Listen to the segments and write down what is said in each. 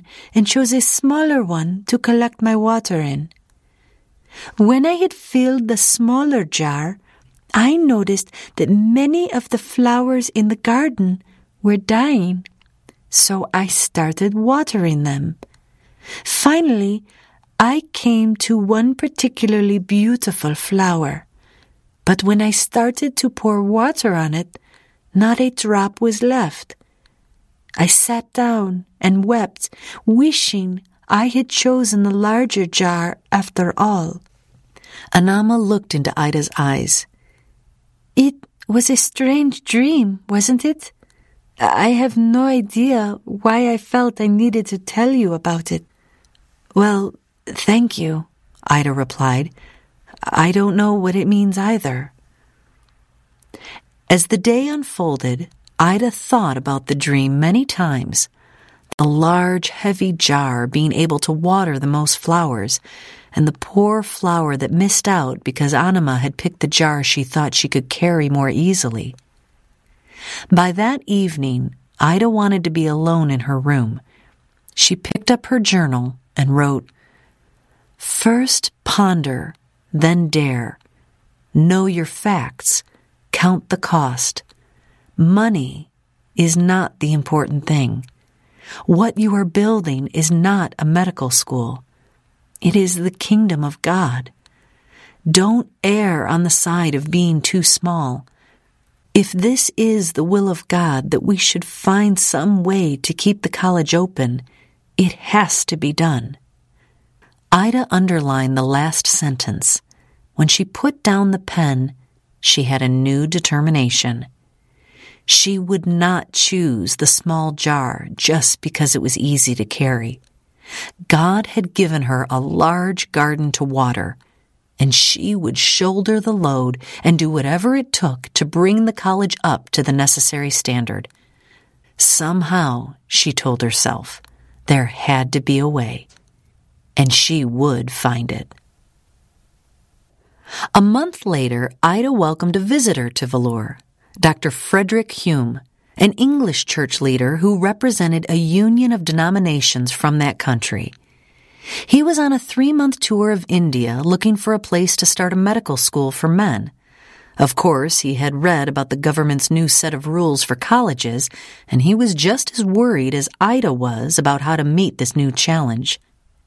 and chose a smaller one to collect my water in. When I had filled the smaller jar, I noticed that many of the flowers in the garden were dying, so I started watering them. Finally, I came to one particularly beautiful flower, but when I started to pour water on it, not a drop was left. I sat down and wept, wishing I had chosen the larger jar after all. Anama looked into Ida's eyes. It was a strange dream, wasn't it? I have no idea why I felt I needed to tell you about it. Well, thank you, Ida replied. I don't know what it means either. As the day unfolded, Ida thought about the dream many times. The large, heavy jar being able to water the most flowers, and the poor flower that missed out because Anama had picked the jar she thought she could carry more easily. By that evening, Ida wanted to be alone in her room. She picked up her journal and wrote, "First ponder, then dare. Know your facts. Count the cost. Money is not the important thing. What you are building is not a medical school. It is the kingdom of God. Don't err on the side of being too small. If this is the will of God that we should find some way to keep the college open, it has to be done." Ida underlined the last sentence. When she put down the pen, she had a new determination. She would not choose the small jar just because it was easy to carry. God had given her a large garden to water, and she would shoulder the load and do whatever it took to bring the college up to the necessary standard. Somehow, she told herself, there had to be a way, and she would find it. A month later, Ida welcomed a visitor to Vellore, Dr. Frederick Hume, an English church leader who represented a union of denominations from that country. He was on a 3-month tour of India looking for a place to start a medical school for men. Of course, he had read about the government's new set of rules for colleges, and he was just as worried as Ida was about how to meet this new challenge.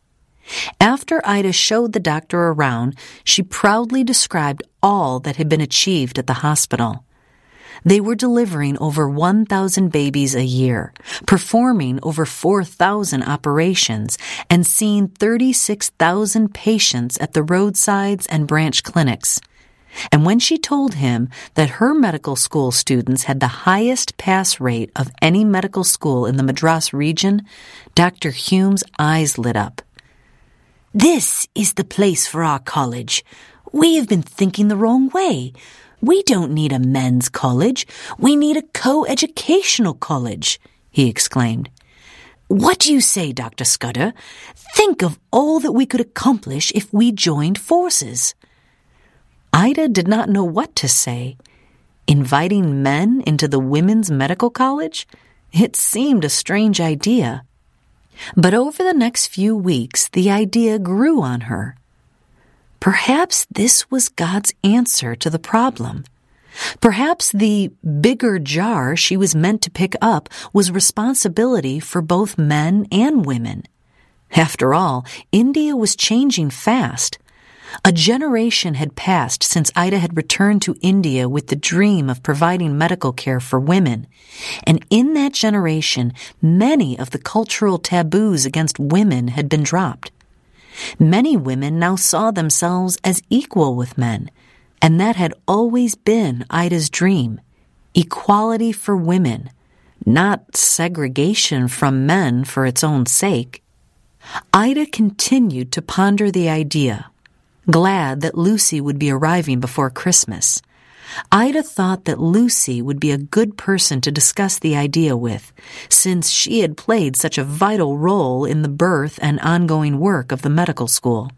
After Ida showed the doctor around, she proudly described all that had been achieved at the hospital. They were delivering over 1,000 babies a year, performing over 4,000 operations, and seeing 36,000 patients at the roadsides and branch clinics. And when she told him that her medical school students had the highest pass rate of any medical school in the Madras region, Dr. Hume's eyes lit up. "This is the place for our college. We have been thinking the wrong way. We don't need a men's college. We need a co-educational college," he exclaimed. "What do you say, Dr. Scudder? Think of all that we could accomplish if we joined forces." Ida did not know what to say. Inviting men into the women's medical college? It seemed a strange idea. But over the next few weeks, the idea grew on her. Perhaps this was God's answer to the problem. Perhaps the bigger jar she was meant to pick up was responsibility for both men and women. After all, India was changing fast. A generation had passed since Ida had returned to India with the dream of providing medical care for women, and in that generation, many of the cultural taboos against women had been dropped. Many women now saw themselves as equal with men, and that had always been Ida's dream, equality for women, not segregation from men for its own sake. Ida continued to ponder the idea, glad that Lucy would be arriving before Christmas. Ida thought that Lucy would be a good person to discuss the idea with, since she had played such a vital role in the birth and ongoing work of the medical school.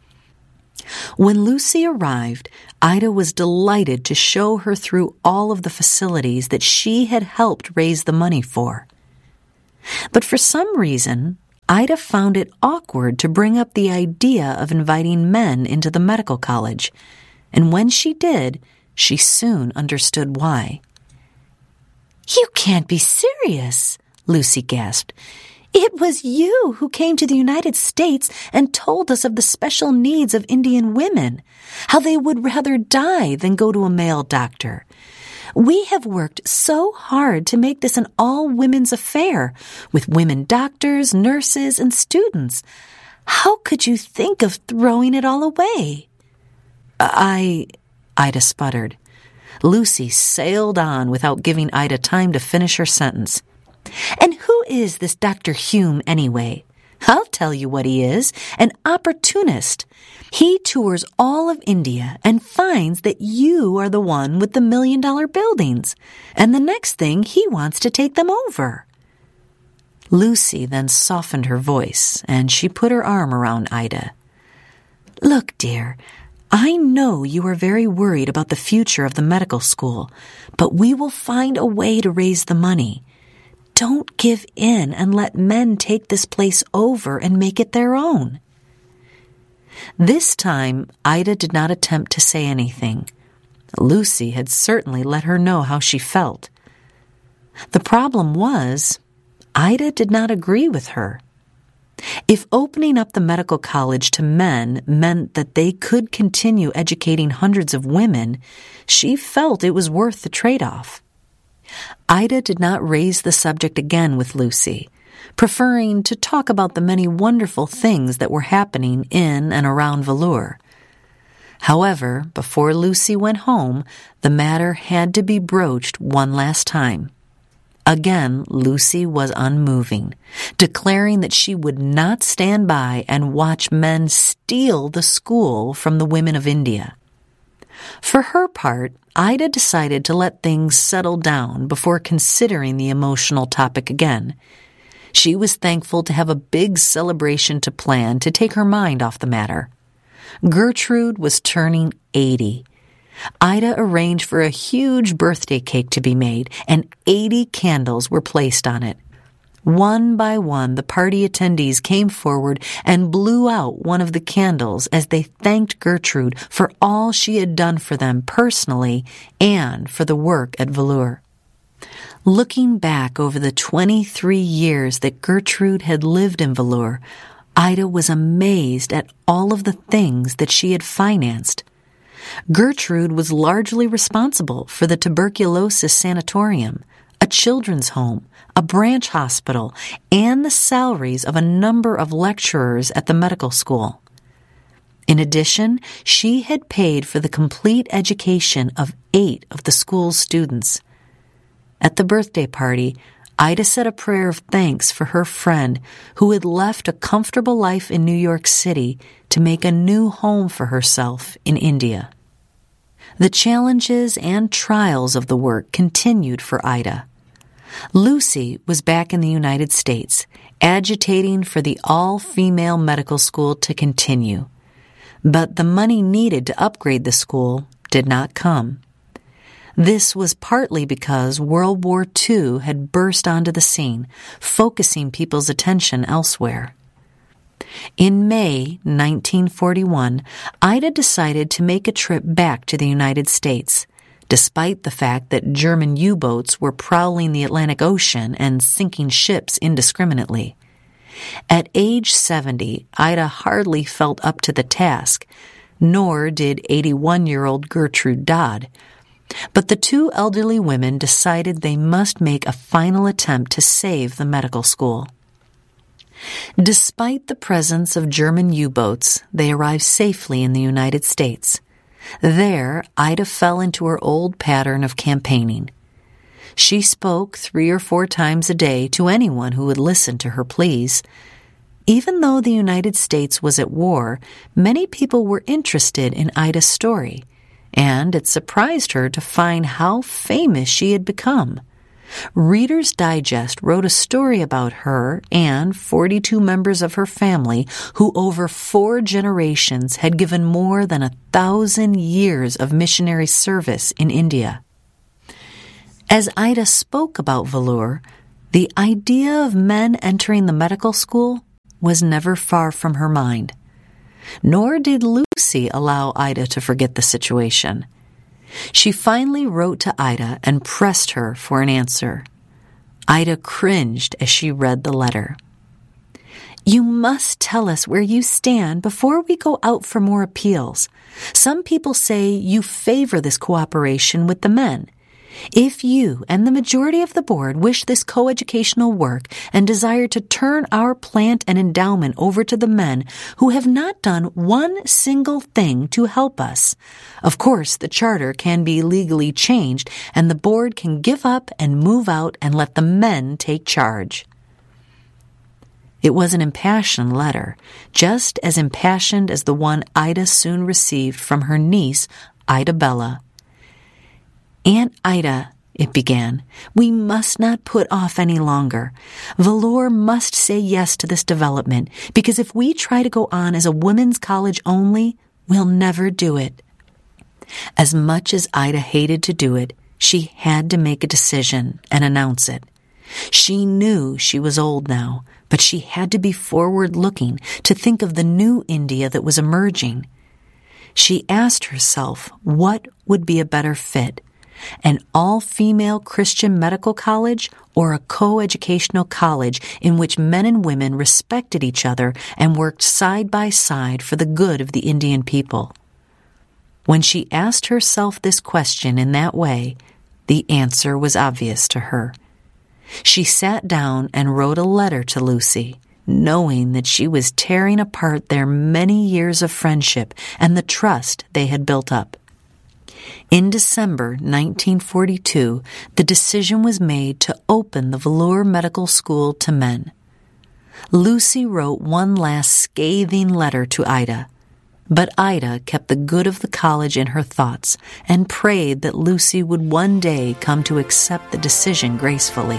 When Lucy arrived, Ida was delighted to show her through all of the facilities that she had helped raise the money for. But for some reason, Ida found it awkward to bring up the idea of inviting men into the medical college, and when she did, she soon understood why. "You can't be serious," Lucy gasped. "It was you who came to the United States and told us of the special needs of Indian women, how they would rather die than go to a male doctor. We have worked so hard to make this an all-women's affair, with women doctors, nurses, and students. How could you think of throwing it all away?" Ida sputtered. Lucy sailed on without giving Ida time to finish her sentence. "And who is this Dr. Hume anyway? I'll tell you what he is, an opportunist. He tours all of India and finds that you are the one with the $1 million buildings, and the next thing he wants to take them over." Lucy then softened her voice, and she put her arm around Ida. "Look, dear, I know you are very worried about the future of the medical school, but we will find a way to raise the money. Don't give in and let men take this place over and make it their own." This time, Ida did not attempt to say anything. Lucy had certainly let her know how she felt. The problem was, Ida did not agree with her. If opening up the medical college to men meant that they could continue educating hundreds of women, she felt it was worth the trade-off. Ida did not raise the subject again with Lucy, preferring to talk about the many wonderful things that were happening in and around Velour. However, before Lucy went home, the matter had to be broached one last time. Again, Lucy was unmoving, declaring that she would not stand by and watch men steal the school from the women of India. For her part, Ida decided to let things settle down before considering the emotional topic again. She was thankful to have a big celebration to plan to take her mind off the matter. Gertrude was turning 80. Ida arranged for a huge birthday cake to be made, and 80 candles were placed on it. One by one, the party attendees came forward and blew out one of the candles as they thanked Gertrude for all she had done for them personally and for the work at Velour. Looking back over the 23 years that Gertrude had lived in Velour, Ida was amazed at all of the things that she had financed. Gertrude was largely responsible for the tuberculosis sanatorium, a children's home, a branch hospital, and the salaries of a number of lecturers at the medical school. In addition, she had paid for the complete education of 8 of the school's students. At the birthday party, Ida said a prayer of thanks for her friend who had left a comfortable life in New York City to make a new home for herself in India. The challenges and trials of the work continued for Ida. Lucy was back in the United States, agitating for the all-female medical school to continue. But the money needed to upgrade the school did not come. This was partly because World War II had burst onto the scene, focusing people's attention elsewhere. In May 1941, Ida decided to make a trip back to the United States, despite the fact that German U-boats were prowling the Atlantic Ocean and sinking ships indiscriminately. At age 70, Ida hardly felt up to the task, nor did 81-year-old Gertrude Dodd. But the 2 elderly women decided they must make a final attempt to save the medical school. Despite the presence of German U-boats, they arrived safely in the United States. There, Ida fell into her old pattern of campaigning. She spoke 3 or 4 times a day to anyone who would listen to her pleas. Even though the United States was at war, many people were interested in Ida's story, and it surprised her to find how famous she had become. Reader's Digest wrote a story about her and 42 members of her family who over 4 generations had given more than 1,000 years of missionary service in India. As Ida spoke about Velour, the idea of men entering the medical school was never far from her mind. Nor did Lucy allow Ida to forget the situation. She finally wrote to Ida and pressed her for an answer. Ida cringed as she read the letter. "You must tell us where you stand before we go out for more appeals. Some people say you favor this cooperation with the men. If you and the majority of the board wish this coeducational work and desire to turn our plant and endowment over to the men who have not done one single thing to help us, of course the charter can be legally changed and the board can give up and move out and let the men take charge." It was an impassioned letter, just as impassioned as the one Ida soon received from her niece, Ida Bella. "Aunt Ida," it began, "we must not put off any longer. Valor must say yes to this development, because if we try to go on as a women's college only, we'll never do it." As much as Ida hated to do it, she had to make a decision and announce it. She knew she was old now, but she had to be forward-looking to think of the new India that was emerging. She asked herself what would be a better fit, an all-female Christian medical college or a co-educational college in which men and women respected each other and worked side by side for the good of the Indian people. When she asked herself this question in that way, the answer was obvious to her. She sat down and wrote a letter to Lucy, knowing that she was tearing apart their many years of friendship and the trust they had built up. In December 1942, the decision was made to open the Valor Medical School to men. Lucy wrote one last scathing letter to Ida, but Ida kept the good of the college in her thoughts and prayed that Lucy would one day come to accept the decision gracefully.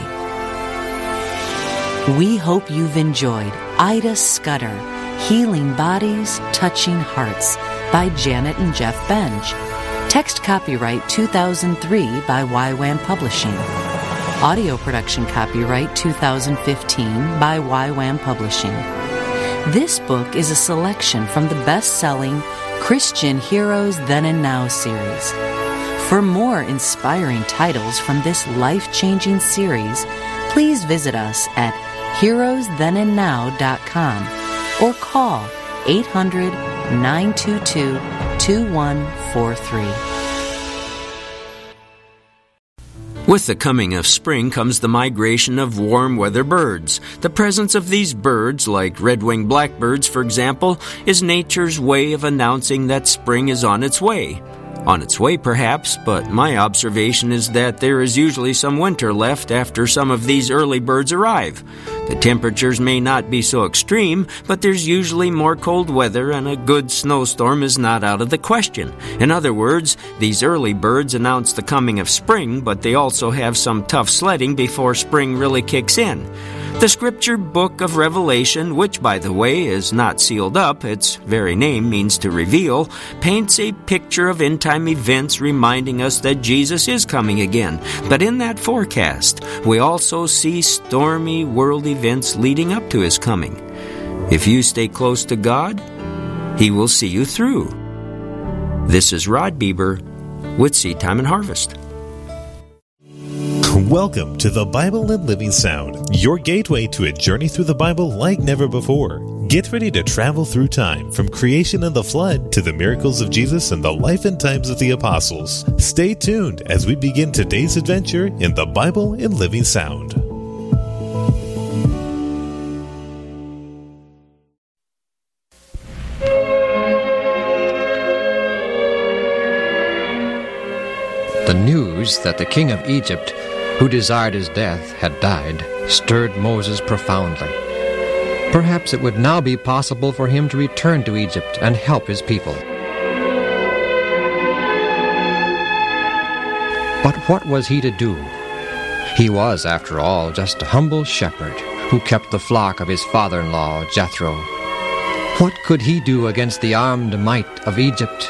We hope you've enjoyed Ida Scudder, Healing Bodies, Touching Hearts by Janet and Jeff Benge. Text copyright 2003 by YWAM Publishing. Audio production copyright 2015 by YWAM Publishing. This book is a selection from the best-selling Christian Heroes Then and Now series. For more inspiring titles from this life-changing series, please visit us at heroesthenandnow.com or call 800-922-2143. With the coming of spring comes the migration of warm-weather birds. The presence of these birds, like red-winged blackbirds, for example, is nature's way of announcing that spring is on its way. On its way, perhaps, but my observation is that there is usually some winter left after some of these early birds arrive. The temperatures may not be so extreme, but there's usually more cold weather and a good snowstorm is not out of the question. In other words, these early birds announce the coming of spring, but they also have some tough sledding before spring really kicks in. The scripture book of Revelation, which, by the way, is not sealed up, its very name means to reveal, paints a picture of end-time events reminding us that Jesus is coming again. But in that forecast, we also see stormy world events leading up to His coming. If you stay close to God, He will see you through. This is Rod Bieber with Seed Time and Harvest. Welcome to the Bible and Living Sound, your gateway to a journey through the Bible like never before. Get ready to travel through time, from creation and the flood to the miracles of Jesus and the life and times of the apostles. Stay tuned as we begin today's adventure in the Bible and Living Sound. The news that the king of Egypt, who desired his death, had died, stirred Moses profoundly. Perhaps it would now be possible for him to return to Egypt and help his people. But what was he to do? He was, after all, just a humble shepherd who kept the flock of his father-in-law, Jethro. What could he do against the armed might of Egypt?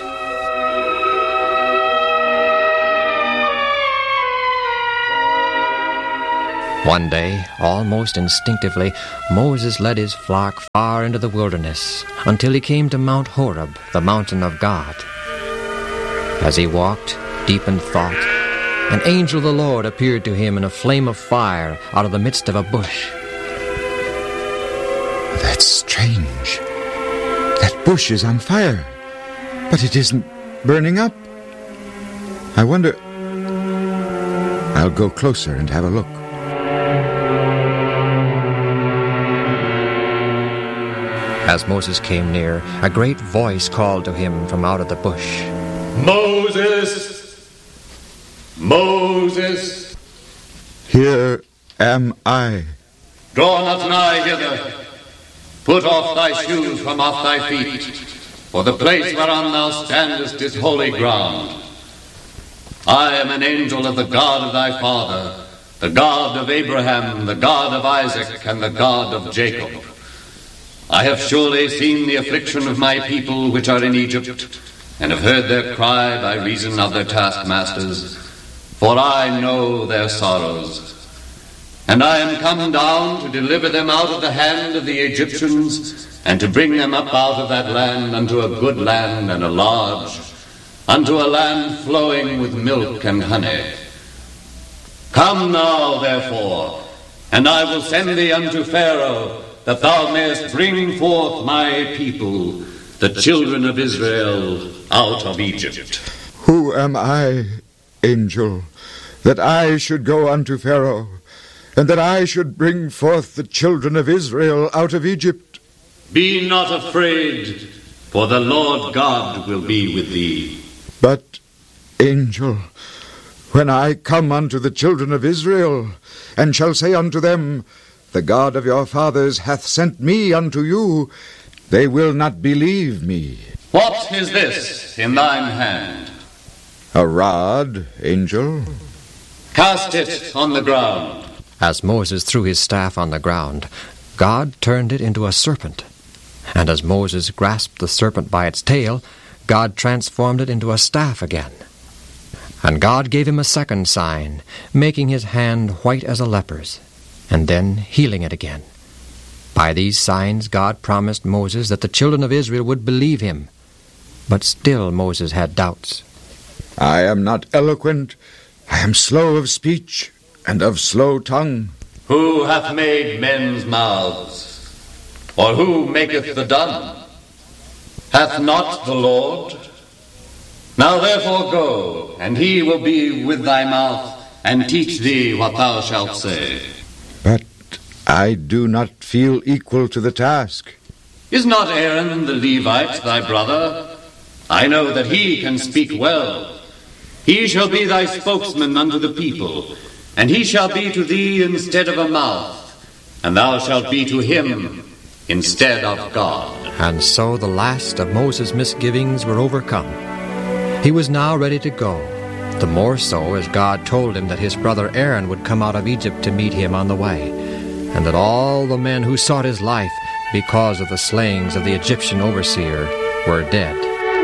One day, almost instinctively, Moses led his flock far into the wilderness until he came to Mount Horeb, the mountain of God. As he walked, deep in thought, an angel of the Lord appeared to him in a flame of fire out of the midst of a bush. That's strange. That bush is on fire, but it isn't burning up. I wonder... I'll go closer and have a look. As Moses came near, a great voice called to him from out of the bush. Moses! Moses! Here am I. Draw not nigh hither. Put off thy shoes from off thy feet, for the place whereon thou standest is holy ground. I am an angel of the God of thy father, the God of Abraham, the God of Isaac, and the God of Jacob. I have surely seen the affliction of my people which are in Egypt, and have heard their cry by reason of their taskmasters, for I know their sorrows. And I am come down to deliver them out of the hand of the Egyptians, and to bring them up out of that land unto a good land and a large, unto a land flowing with milk and honey. Come now, therefore, and I will send thee unto Pharaoh, that thou mayest bring forth my people, the children of Israel, out of Egypt. Who am I, angel, that I should go unto Pharaoh, and that I should bring forth the children of Israel out of Egypt? Be not afraid, for the Lord God will be with thee. But, angel, when I come unto the children of Israel, and shall say unto them, The God of your fathers hath sent me unto you, they will not believe me. What is this in thine hand? A rod, angel. Cast it on the ground. As Moses threw his staff on the ground, God turned it into a serpent. And as Moses grasped the serpent by its tail, God transformed it into a staff again. And God gave him a second sign, making his hand white as a leper's, and then healing it again. By these signs God promised Moses that the children of Israel would believe him. But still Moses had doubts. I am not eloquent, I am slow of speech, and of slow tongue. Who hath made men's mouths? Or who maketh the dumb? Hath not the Lord? Now therefore go, and he will be with thy mouth, and teach thee what thou shalt say. But I do not feel equal to the task. Is not Aaron the Levite thy brother? I know that he can speak well. He shall be thy spokesman unto the people, and he shall be to thee instead of a mouth, and thou shalt be to him instead of God. And so the last of Moses' misgivings were overcome. He was now ready to go, the more so as God told him that his brother Aaron would come out of Egypt to meet him on the way, and that all the men who sought his life because of the slayings of the Egyptian overseer were dead.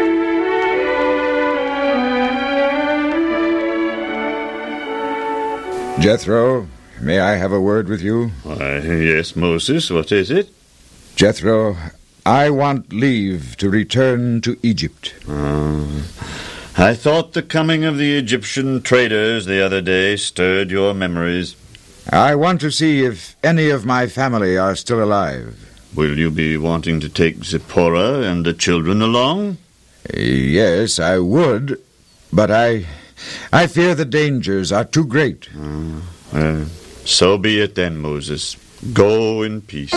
Jethro, may I have a word with you? Why, yes, Moses, what is it? Jethro, I want leave to return to Egypt. I thought the coming of the Egyptian traders the other day stirred your memories. I want to see if any of my family are still alive. Will you be wanting to take Zipporah and the children along? Yes, I would, but I fear the dangers are too great. So be it then, Moses. Go in peace.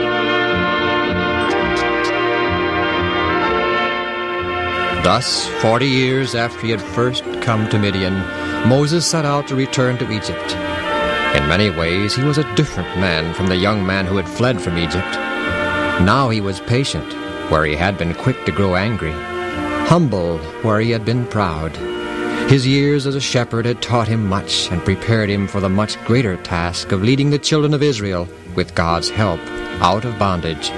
Thus, 40 years after he had first come to Midian, Moses set out to return to Egypt. In many ways, he was a different man from the young man who had fled from Egypt. Now he was patient, where he had been quick to grow angry, humble where he had been proud. His years as a shepherd had taught him much and prepared him for the much greater task of leading the children of Israel, with God's help, out of bondage.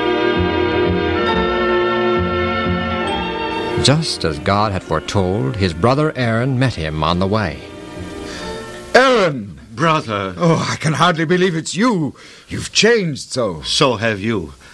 Just as God had foretold, his brother Aaron met him on the way. Aaron! brother. Oh, I can hardly believe it's you. You've changed so. So have you.